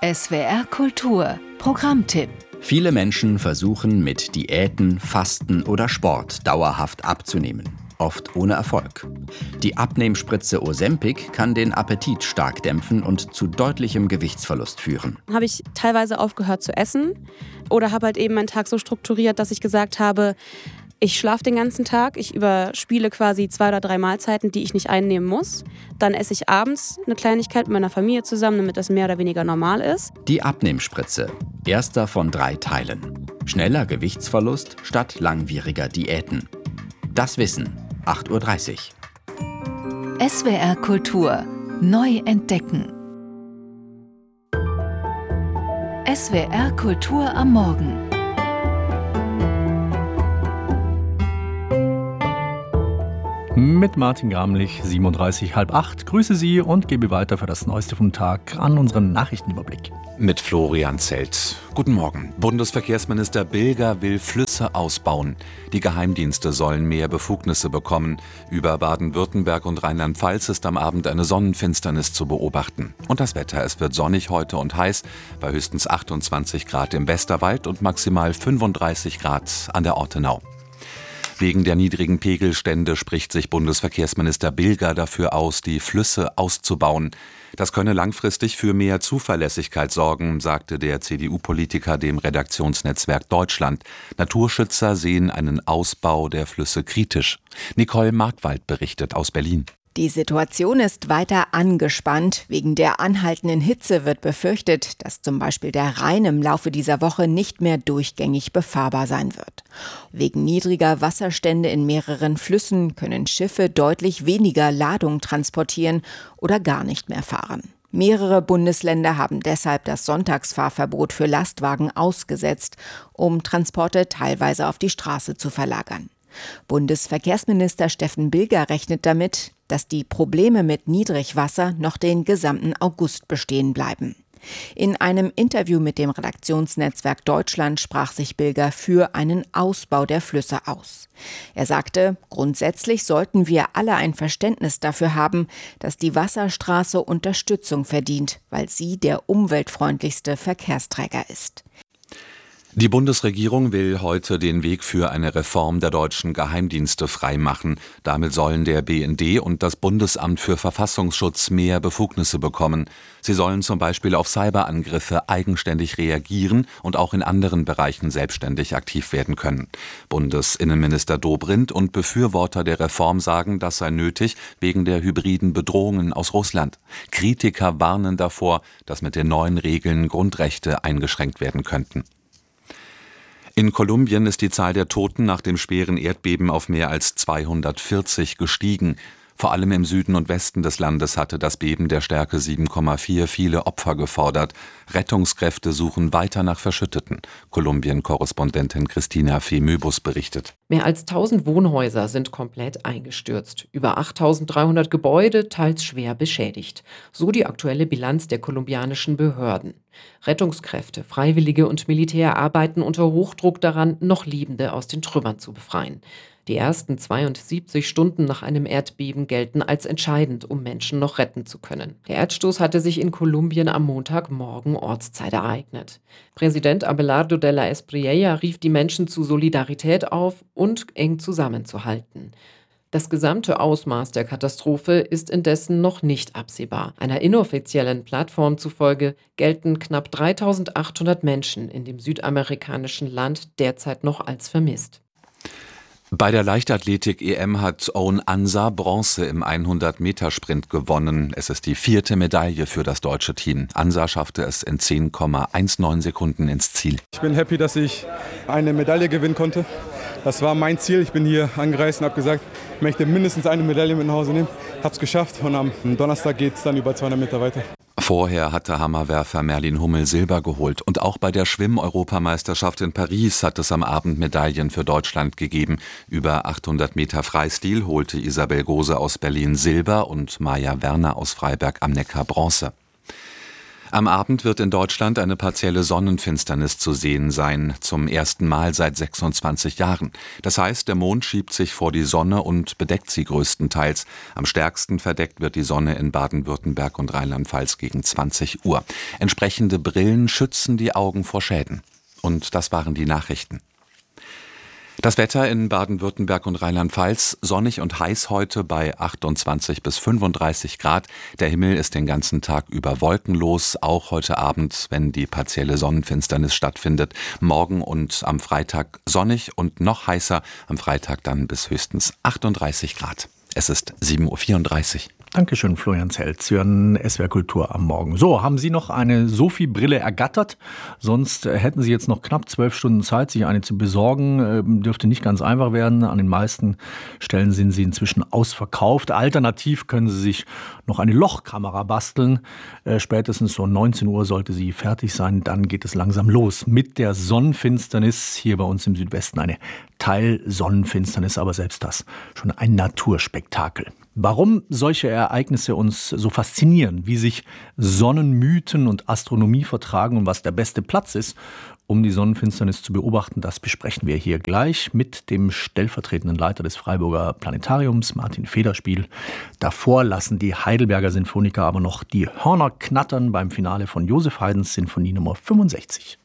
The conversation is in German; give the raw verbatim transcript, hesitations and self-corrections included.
S W R Kultur Programmtipp. Viele Menschen versuchen mit Diäten, Fasten oder Sport dauerhaft abzunehmen. Oft ohne Erfolg. Die Abnehmspritze Ozempic kann den Appetit stark dämpfen und zu deutlichem Gewichtsverlust führen. Habe ich teilweise aufgehört zu essen oder habe halt eben meinen Tag so strukturiert, dass ich gesagt habe, ich schlafe den ganzen Tag, ich überspiele quasi zwei oder drei Mahlzeiten, die ich nicht einnehmen muss. Dann esse ich abends eine Kleinigkeit mit meiner Familie zusammen, damit das mehr oder weniger normal ist. Die Abnehmspritze. Erster von drei Teilen. Schneller Gewichtsverlust statt langwieriger Diäten. Das Wissen. acht Uhr dreißig. S W R Kultur neu entdecken. S W R Kultur am Morgen. Mit Martin Gramlich, siebenunddreißig, halb acht. Grüße Sie und gebe weiter für das Neueste vom Tag an unseren Nachrichtenüberblick. Mit Florian Zelt. Guten Morgen. Bundesverkehrsminister Bilger will Flüsse ausbauen. Die Geheimdienste sollen mehr Befugnisse bekommen. Über Baden-Württemberg und Rheinland-Pfalz ist am Abend eine Sonnenfinsternis zu beobachten. Und das Wetter, es wird sonnig heute und heiß, bei höchstens achtundzwanzig Grad im Westerwald und maximal fünfunddreißig Grad an der Ortenau. Wegen der niedrigen Pegelstände spricht sich Bundesverkehrsminister Bilger dafür aus, die Flüsse auszubauen. Das könne langfristig für mehr Zuverlässigkeit sorgen, sagte der C D U-Politiker dem Redaktionsnetzwerk Deutschland. Naturschützer sehen einen Ausbau der Flüsse kritisch. Nicole Markwald berichtet aus Berlin. Die Situation ist weiter angespannt. Wegen der anhaltenden Hitze wird befürchtet, dass zum Beispiel der Rhein im Laufe dieser Woche nicht mehr durchgängig befahrbar sein wird. Wegen niedriger Wasserstände in mehreren Flüssen können Schiffe deutlich weniger Ladung transportieren oder gar nicht mehr fahren. Mehrere Bundesländer haben deshalb das Sonntagsfahrverbot für Lastwagen ausgesetzt, um Transporte teilweise auf die Straße zu verlagern. Bundesverkehrsminister Steffen Bilger rechnet damit, dass die Probleme mit Niedrigwasser noch den gesamten August bestehen bleiben. In einem Interview mit dem Redaktionsnetzwerk Deutschland sprach sich Bilger für einen Ausbau der Flüsse aus. Er sagte, grundsätzlich sollten wir alle ein Verständnis dafür haben, dass die Wasserstraße Unterstützung verdient, weil sie der umweltfreundlichste Verkehrsträger ist. Die Bundesregierung will heute den Weg für eine Reform der deutschen Geheimdienste freimachen. Damit sollen der B N D und das Bundesamt für Verfassungsschutz mehr Befugnisse bekommen. Sie sollen zum Beispiel auf Cyberangriffe eigenständig reagieren und auch in anderen Bereichen selbstständig aktiv werden können. Bundesinnenminister Dobrindt und Befürworter der Reform sagen, das sei nötig wegen der hybriden Bedrohungen aus Russland. Kritiker warnen davor, dass mit den neuen Regeln Grundrechte eingeschränkt werden könnten. In Kolumbien ist die Zahl der Toten nach dem schweren Erdbeben auf mehr als zweihundertvierzig gestiegen. Vor allem im Süden und Westen des Landes hatte das Beben der Stärke sieben Komma vier viele Opfer gefordert. Rettungskräfte suchen weiter nach Verschütteten. Kolumbien-Korrespondentin Christina Fee-Möbus berichtet. Mehr als tausend Wohnhäuser sind komplett eingestürzt. Über achttausenddreihundert Gebäude, teils schwer beschädigt. So die aktuelle Bilanz der kolumbianischen Behörden. Rettungskräfte, Freiwillige und Militär arbeiten unter Hochdruck daran, noch Lebende aus den Trümmern zu befreien. Die ersten zweiundsiebzig Stunden nach einem Erdbeben gelten als entscheidend, um Menschen noch retten zu können. Der Erdstoß hatte sich in Kolumbien am Montagmorgen Ortszeit ereignet. Präsident Abelardo de la Espriella rief die Menschen zu Solidarität auf und eng zusammenzuhalten. Das gesamte Ausmaß der Katastrophe ist indessen noch nicht absehbar. Einer inoffiziellen Plattform zufolge gelten knapp dreitausendachthundert Menschen in dem südamerikanischen Land derzeit noch als vermisst. Bei der Leichtathletik-E M hat Owen Ansah Bronze im hundert-Meter-Sprint gewonnen. Es ist die vierte Medaille für das deutsche Team. Ansah schaffte es in zehn Komma neunzehn Sekunden ins Ziel. Ich bin happy, dass ich eine Medaille gewinnen konnte. Das war mein Ziel. Ich bin hier angereist und habe gesagt, ich möchte mindestens eine Medaille mit nach Hause nehmen. Habe es geschafft und am Donnerstag geht es dann über zweihundert Meter weiter. Vorher hatte Hammerwerfer Merlin Hummel Silber geholt. Und auch bei der Schwimm-Europameisterschaft in Paris hat es am Abend Medaillen für Deutschland gegeben. Über achthundert Meter Freistil holte Isabel Gose aus Berlin Silber und Maja Werner aus Freiberg am Neckar Bronze. Am Abend wird in Deutschland eine partielle Sonnenfinsternis zu sehen sein, zum ersten Mal seit sechsundzwanzig Jahren. Das heißt, der Mond schiebt sich vor die Sonne und bedeckt sie größtenteils. Am stärksten verdeckt wird die Sonne in Baden-Württemberg und Rheinland-Pfalz gegen zwanzig Uhr. Entsprechende Brillen schützen die Augen vor Schäden. Und das waren die Nachrichten. Das Wetter in Baden-Württemberg und Rheinland-Pfalz: sonnig und heiß heute bei achtundzwanzig bis fünfunddreißig Grad. Der Himmel ist den ganzen Tag über wolkenlos, auch heute Abend, wenn die partielle Sonnenfinsternis stattfindet. Morgen und am Freitag sonnig und noch heißer, am Freitag dann bis höchstens achtunddreißig Grad. Es ist sieben Uhr vierunddreißig. Dankeschön, Florian Zelt. Sie hören S W R Kultur am Morgen. So, haben Sie noch eine Sophie-Brille ergattert? Sonst hätten Sie jetzt noch knapp zwölf Stunden Zeit, sich eine zu besorgen. Dürfte nicht ganz einfach werden. An den meisten Stellen sind sie inzwischen ausverkauft. Alternativ können Sie sich noch eine Lochkamera basteln. Spätestens so neunzehn Uhr sollte sie fertig sein. Dann geht es langsam los mit der Sonnenfinsternis. Hier bei uns im Südwesten eine Teilsonnenfinsternis, aber selbst das schon ein Naturspektakel. Warum solche Ereignisse uns so faszinieren, wie sich Sonnenmythen und Astronomie vertragen und was der beste Platz ist, um die Sonnenfinsternis zu beobachten, das besprechen wir hier gleich mit dem stellvertretenden Leiter des Freiburger Planetariums, Martin Federspiel. Davor lassen die Heidelberger Sinfoniker aber noch die Hörner knattern beim Finale von Joseph Haydns Sinfonie Nummer fünfundsechzig.